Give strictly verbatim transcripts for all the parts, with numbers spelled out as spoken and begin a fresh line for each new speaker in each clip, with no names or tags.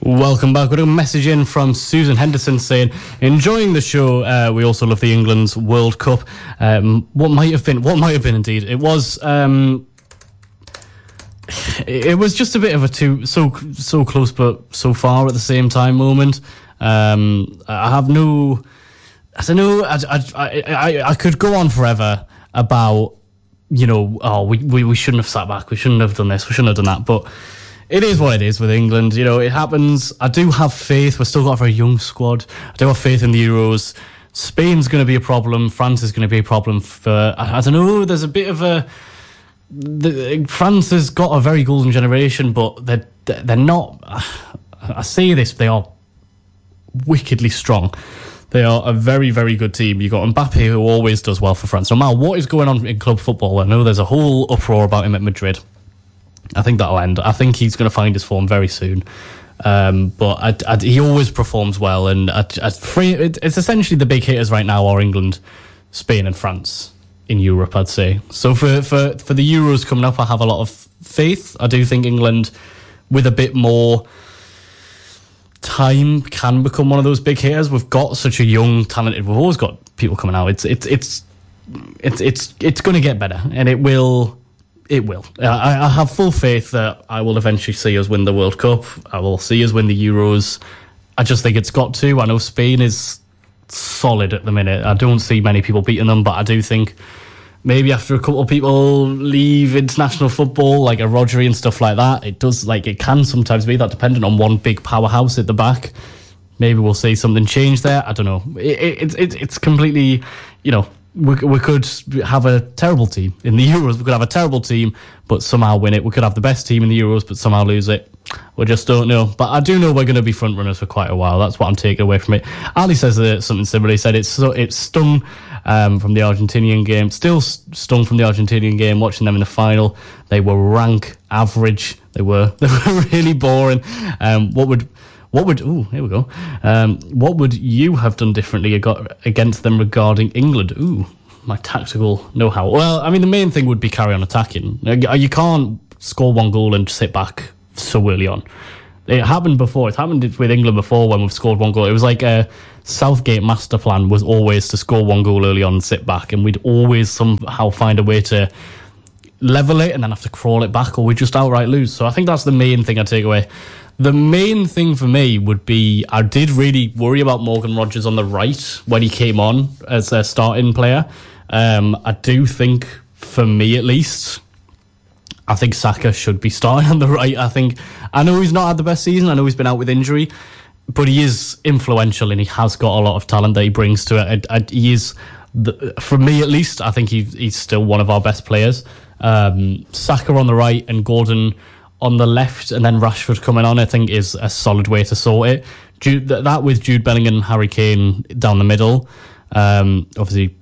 Welcome back. We've got a message in from Susan Henderson saying, enjoying the show. Uh, we also love the England's World Cup. Um, what might have been, what might have been indeed. It was, um, it was just a bit of a too, so, so close but so far at the same time moment. Um, I have no, I don't know, I, I, I, I could go on forever about, you know, oh, we, we, we shouldn't have sat back. We shouldn't have done this. We shouldn't have done that. But it is what it is with England. You know, it happens. I do have faith. We've still got a very young squad. I do have faith in the Euros. Spain's going to be a problem. France is going to be a problem for, I, I don't know, there's a bit of a, the, France has got a very golden generation, but they're, they're not, I say this, they are wickedly strong. They are a very, very good team. You've got Mbappe, who always does well for France. No matter what is going on in club football, I know there's a whole uproar about him at Madrid. I think that'll end. I think he's going to find his form very soon. Um, but I, I, he always performs well. And I, I, it's essentially the big hitters right now are England, Spain and France in Europe, I'd say. So for, for, for the Euros coming up, I have a lot of faith. I do think England, with a bit more time, can become one of those big hitters. We've got such a young, talented... We've always got people coming out. It's, it's, it's, it's, it's, it's going to get better. And it will... It will. I, I have full faith that I will eventually see us win the World Cup. I will see us win the Euros. I just think it's got to. I know Spain is solid at the minute. I don't see many people beating them, but I do think maybe after a couple of people leave international football, like a Rodri and stuff like that, it does, like, it can sometimes be that dependent on one big powerhouse at the back. Maybe we'll see something change there. I don't know. It, it, it, it's completely, you know, We, we could have a terrible team in the Euros. We could have a terrible team, but somehow win it. We could have the best team in the Euros, but somehow lose it. We just don't know. But I do know we're going to be front runners for quite a while. That's what I'm taking away from it. Ali says uh, something similar. He said it's so, it's stung um, from the Argentinian game. Still stung from the Argentinian game. Watching them in the final, they were rank, average. They were they were really boring. Um, what would What would, ooh, here we go. Um, what would you have done differently against them regarding England? Ooh, my tactical know-how. Well, I mean, the main thing would be carry on attacking. You can't score one goal and sit back so early on. It happened before. It's happened with England before when we've scored one goal. It was like a Southgate master plan was always to score one goal early on and sit back, and we'd always somehow find a way to level it and then have to crawl it back, or we'd just outright lose. So I think that's the main thing I take away. The main thing for me would be, I did really worry about Morgan Rogers on the right when he came on as a starting player. Um, I do think, for me at least, I think Saka should be starting on the right. I think, I know he's not had the best season. I know he's been out with injury, but he is influential and he has got a lot of talent that he brings to it. I, I, he is, the, for me at least, I think he, he's still one of our best players. Um, Saka on the right and Gordon on the left, and then Rashford coming on, I think is a solid way to sort it. Jude, that with Jude Bellingham and Harry Kane down the middle. Um, obviously,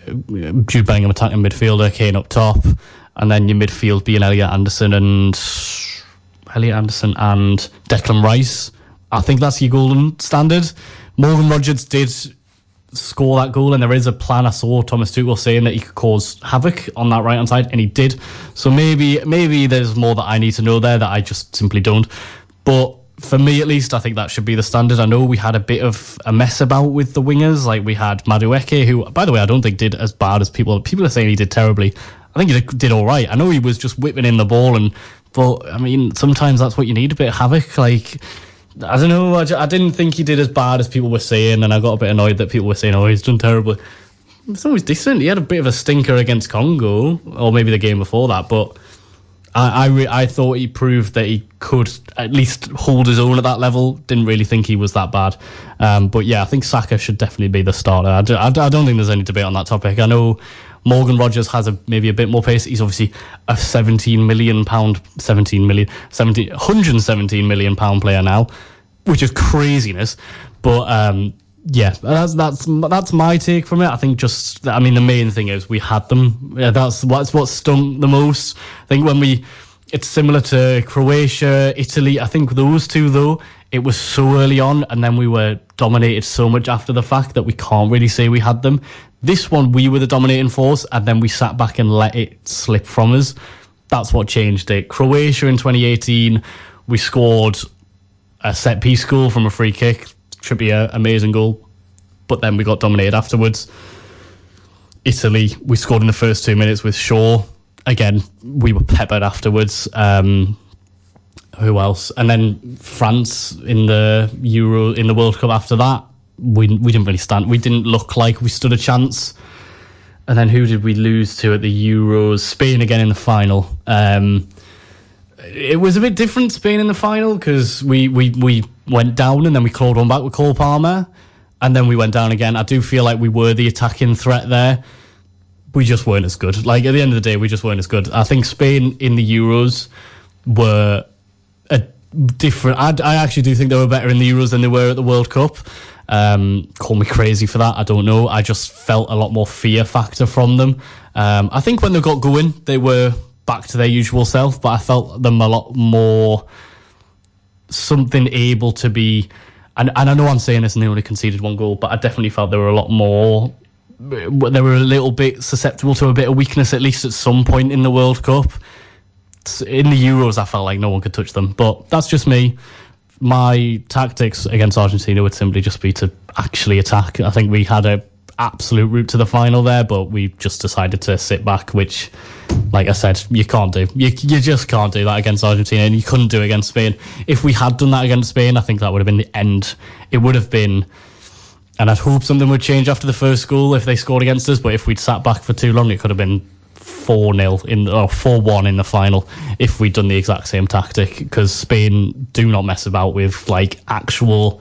Jude Bellingham attacking midfielder, Kane up top, and then your midfield being Elliot Anderson and Elliot Anderson and Declan Rice. I think that's your golden standard. Morgan Rogers did score that goal, and there is a plan. I saw Thomas Tuchel saying that he could cause havoc on that right hand side, and he did. So maybe maybe there's more that I need to know there that I just simply don't. But for me at least, I think that should be the standard. I know we had a bit of a mess about with the wingers. Like we had Madueke, who, by the way, I don't think did as bad as people people are saying he did terribly. I think he did, did all right. I know he was just whipping in the ball, and but I mean sometimes that's what you need, a bit of havoc. Like, I don't know, I, I didn't think he did as bad as people were saying, and I got a bit annoyed that people were saying, oh, he's done terribly. It's always decent. He had a bit of a stinker against Congo, or maybe the game before that, but I I, re- I thought he proved that he could at least hold his own at that level. Didn't really think he was that bad. Um, but yeah, I think Saka should definitely be the starter. I, do, I, I don't think there's any debate on that topic. I know Morgan Rogers has a maybe a bit more pace. He's obviously a seventeen million pound, seventeen million, seventeen, one hundred seventeen million pound player now, which is craziness. But um, yeah, that's that's that's my take from it. I think just, I mean, the main thing is we had them. Yeah, that's what's what stung the most. I think when we, it's similar to Croatia, Italy. I think those two though, it was so early on, and then we were dominated so much after the fact that we can't really say we had them. This one, we were the dominating force, and then we sat back and let it slip from us. That's what changed it. Croatia in twenty eighteen, we scored a set piece goal from a free kick. Trippier, amazing goal. But then we got dominated afterwards. Italy, we scored in the first two minutes with Shaw. Again, we were peppered afterwards. Um, who else? And then France in the Euro, in the World Cup after that, we we didn't really stand. We didn't look like we stood a chance. And then who did we lose to at the Euros? Spain again in the final. Um, it was a bit different, Spain in the final, because we, we, we went down and then we clawed one back with Cole Palmer. And then we went down again. I do feel like we were the attacking threat there. We just weren't as good. Like, at the end of the day, we just weren't as good. I think Spain in the Euros were a different... I, I actually do think they were better in the Euros than they were at the World Cup. Um, call me crazy for that, I don't know. I just felt a lot more fear factor from them. Um, I think when they got going, they were back to their usual self, but I felt them a lot more something able to be... And, and I know I'm saying this and they only conceded one goal, but I definitely felt they were a lot more... They were a little bit susceptible to a bit of weakness, at least at some point in the World Cup. In the Euros, I felt like no one could touch them. But that's just me. My tactics against Argentina would simply just be to actually attack. I think we had a absolute route to the final there, but we just decided to sit back, which, like I said, you can't do. You you just can't do that against Argentina, and you couldn't do it against Spain. If we had done that against Spain, I think that would have been the end. It would have been, and I'd hope something would change after the first goal if they scored against us, but if we'd sat back for too long, it could have been four nil in or four one in the final if we'd done the exact same tactic, because Spain do not mess about with like actual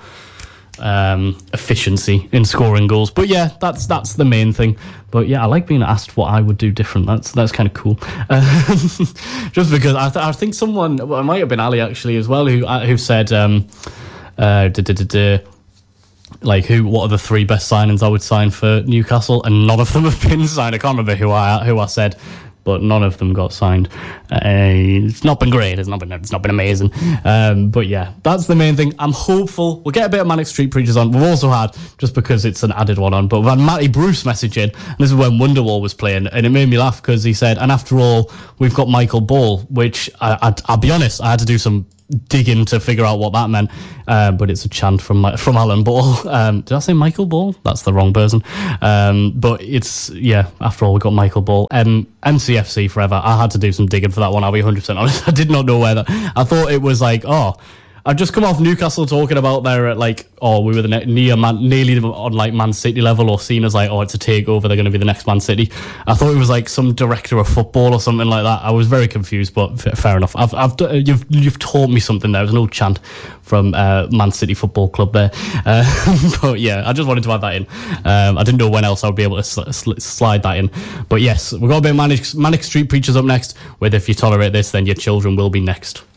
um efficiency in scoring goals. But yeah, that's that's the main thing. But yeah, I like being asked what I would do different. That's that's kind of cool. Uh, just because I, th- I think someone, well, it might have been Ali actually as well, who who said um uh duh, duh, duh, duh, like who what are the three best signings I would sign for Newcastle, and none of them have been signed. I can't remember who I who I said, but none of them got signed. Uh, it's not been great. It's not been it's not been amazing. Um, but yeah, that's the main thing. I'm hopeful we'll get a bit of Manic Street Preachers on. We've also had, just because it's an added one on, but we've had Matty Bruce message in, and this is when Wonderwall was playing, and it made me laugh because he said, and after all, we've got Michael Ball, which I, I, I'll be honest, I had to do some digging to figure out what that meant, uh, but it's a chant from from Alan Ball. Um, did I say Michael Ball? That's the wrong person. Um, but it's, yeah, after all, we got Michael Ball. Um, M C F C forever. I had to do some digging for that one, I'll be one hundred percent honest. I did not know where that... I thought it was like, oh... I've just come off Newcastle talking about they're at like, oh, we were the ne- near man, nearly on like Man City level, or seen as like, oh, it's a takeover, they're going to be the next Man City. I thought it was like some director of football or something like that. I was very confused, but f- fair enough. I've, I've, you've, you've taught me something there. There's no chant from uh, Man City Football Club there. Uh, but yeah, I just wanted to add that in. Um, I didn't know when else I would be able to sl- sl- slide that in. But yes, we've got a bit of Manic, Manic Street Preachers up next with If You Tolerate This, Then Your Children Will Be Next.